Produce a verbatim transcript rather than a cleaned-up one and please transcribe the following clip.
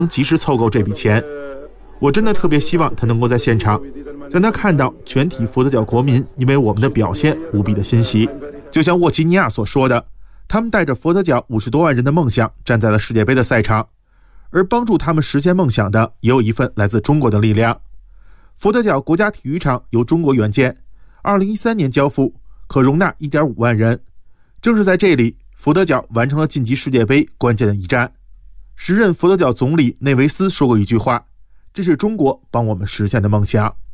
及时凑够这笔钱。我真的特别希望他能够在现场，让他看到全体佛得角国民因为我们的表现无比的欣喜。就像沃基尼亚所说的，他们带着佛得角五十多万人的梦想站在了世界杯的赛场，而帮助他们实现梦想的也有一份来自中国的力量。佛得角国家体育场由中国援建，二零一三年交付，可容纳 一点五万人。正是在这里，佛得角完成了晋级世界杯关键的一战。时任佛得角总理内维斯说过一句话：“这是中国帮我们实现的梦想。”